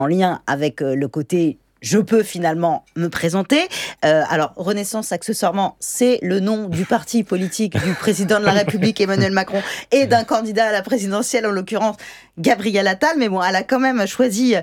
en lien avec le côté je peux finalement me présenter. Alors, Renaissance, accessoirement, c'est le nom du parti politique du président de la République, Emmanuel Macron, et d'un candidat à la présidentielle, en l'occurrence, Gabriel Attal. Mais bon, elle a quand même choisi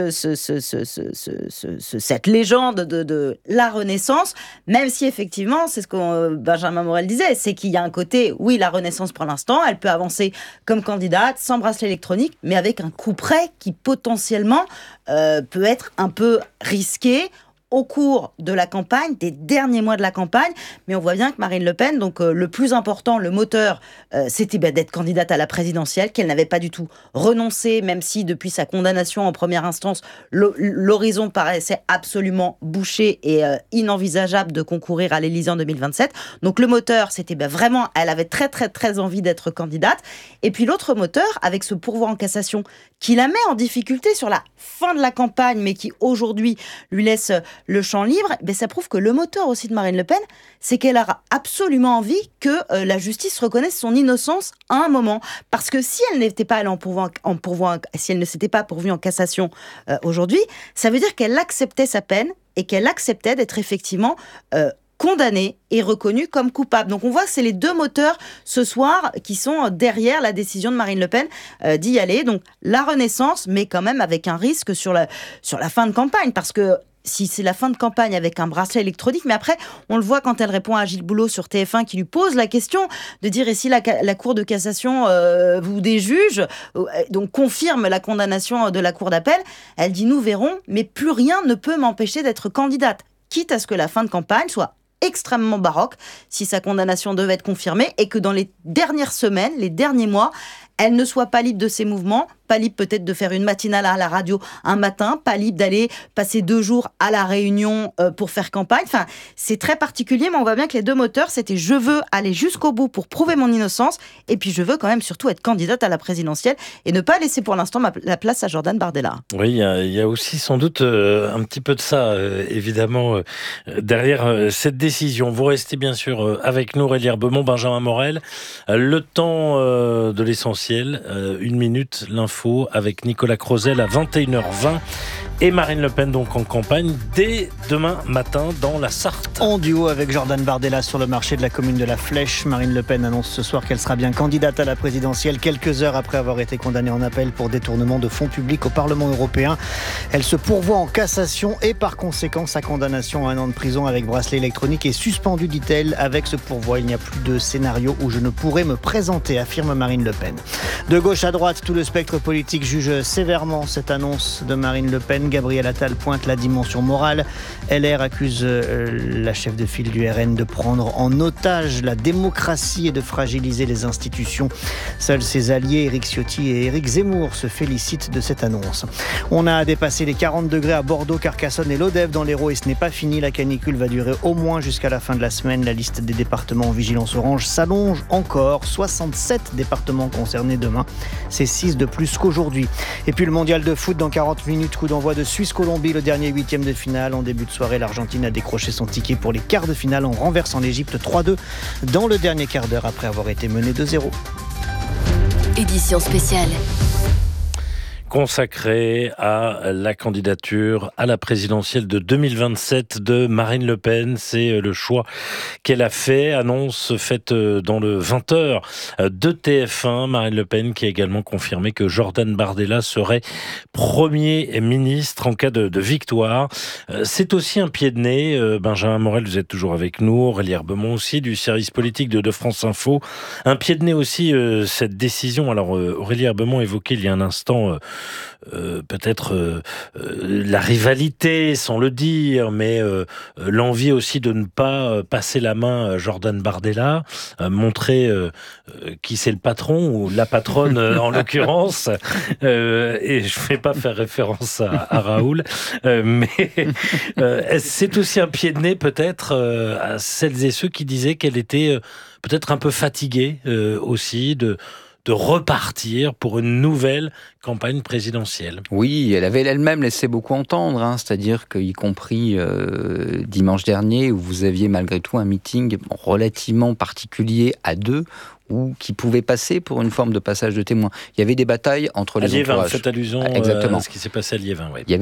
cette légende de la Renaissance, même si effectivement, c'est ce que Benjamin Morel disait, c'est qu'il y a un côté, oui, la Renaissance pour l'instant, elle peut avancer comme candidate, sans bracelet électronique, mais avec un coup près qui potentiellement peut être un peu risqué au cours de la campagne, des derniers mois de la campagne, mais on voit bien que Marine Le Pen, donc le plus important, le moteur, c'était d'être candidate à la présidentielle, qu'elle n'avait pas du tout renoncé, même si depuis sa condamnation en première instance, l'horizon paraissait absolument bouché et inenvisageable de concourir à l'Élysée en 2027. Donc le moteur, c'était vraiment, elle avait très très très envie d'être candidate. Et puis l'autre moteur, avec ce pourvoi en cassation, qui la met en difficulté sur la fin de la campagne, mais qui aujourd'hui lui laisse le champ libre, ça prouve que le moteur aussi de Marine Le Pen, c'est qu'elle a absolument envie que la justice reconnaisse son innocence à un moment. Parce que si elle n'était pas allée si elle ne s'était pas pourvue en cassation aujourd'hui, ça veut dire qu'elle acceptait sa peine et qu'elle acceptait d'être effectivement condamnée et reconnue comme coupable. Donc on voit que c'est les deux moteurs ce soir qui sont derrière la décision de Marine Le Pen d'y aller. Donc la Renaissance, mais quand même avec un risque sur la fin de campagne, parce que si c'est la fin de campagne avec un bracelet électronique, mais après, on le voit quand elle répond à Gilles Boulot sur TF1 qui lui pose la question de dire et si la Cour de cassation ou des juges donc confirme la condamnation de la Cour d'appel, elle dit nous verrons, mais plus rien ne peut m'empêcher d'être candidate, quitte à ce que la fin de campagne soit extrêmement baroque si sa condamnation devait être confirmée et que dans les dernières semaines, les derniers mois, elle ne soit pas libre de ses mouvements, pas libre peut-être de faire une matinale à la radio un matin, pas libre d'aller passer 2 jours à la Réunion pour faire campagne. Enfin, c'est très particulier, mais on voit bien que les deux moteurs, c'était je veux aller jusqu'au bout pour prouver mon innocence, et puis je veux quand même surtout être candidate à la présidentielle et ne pas laisser pour l'instant la place à Jordan Bardella. Oui, il y a aussi sans doute un petit peu de ça, évidemment, derrière cette décision. Vous restez bien sûr avec nous, Aurélie Herbemont, Benjamin Morel. Le temps de l'essentiel, 1 minute, l'info avec Nicolas Crozel à 21h20 et Marine Le Pen donc en campagne dès demain matin dans la Sarthe. En duo avec Jordan Bardella sur le marché de la commune de La Flèche, Marine Le Pen annonce ce soir qu'elle sera bien candidate à la présidentielle quelques heures après avoir été condamnée en appel pour détournement de fonds publics au Parlement européen. Elle se pourvoit en cassation et par conséquent sa condamnation à 1 an de prison avec bracelet électronique est suspendue, dit-elle. Avec ce pourvoi, il n'y a plus de scénario où je ne pourrais me présenter, affirme Marine Le Pen. De gauche à droite, tout le spectre politique juge sévèrement cette annonce de Marine Le Pen. Gabriel Attal pointe la dimension morale. LR accuse la chef de file du RN de prendre en otage la démocratie et de fragiliser les institutions. Seuls ses alliés, Éric Ciotti et Éric Zemmour, se félicitent de cette annonce. On a dépassé les 40 degrés à Bordeaux, Carcassonne et Lodève dans l'Hérault et ce n'est pas fini. La canicule va durer au moins jusqu'à la fin de la semaine. La liste des départements en vigilance orange s'allonge encore. 67 départements concernés demain. C'est 6 de plus qu'aujourd'hui. Et puis le mondial de foot dans 40 minutes. Coup d'envoi de Suisse-Colombie, le dernier 8e de finale. En début de soirée, l'Argentine a décroché son ticket pour les quarts de finale en renversant l'Égypte 3-2 dans le dernier quart d'heure après avoir été menée 2-0. Édition spéciale. Consacré à la candidature à la présidentielle de 2027 de Marine Le Pen. C'est le choix qu'elle a fait, annonce faite dans le 20h de TF1. Marine Le Pen qui a également confirmé que Jordan Bardella serait Premier ministre en cas de victoire. C'est aussi un pied de nez. Benjamin Morel, vous êtes toujours avec nous. Aurélie Herbemont aussi, du service politique de France Info. Un pied de nez aussi, cette décision. Alors, Aurélie Herbemont évoquait il y a un instant peut-être la rivalité sans le dire, mais l'envie aussi de ne pas passer la main à Jordan Bardella, montrer qui c'est le patron ou la patronne en l'occurrence, et je ne vais pas faire référence à Raoul, mais c'est aussi un pied de nez peut-être à celles et ceux qui disaient qu'elle était peut-être un peu fatiguée aussi de repartir pour une nouvelle campagne présidentielle. Oui, elle avait elle-même laissé beaucoup entendre, c'est-à-dire qu'y compris dimanche dernier, où vous aviez malgré tout un meeting relativement particulier à deux, ou qui pouvaient passer pour une forme de passage de témoin. Il y avait des batailles entre les Liévin, entourages. faites allusion Exactement. à ce qui s'est passé à Liévin. Ouais. Il y avait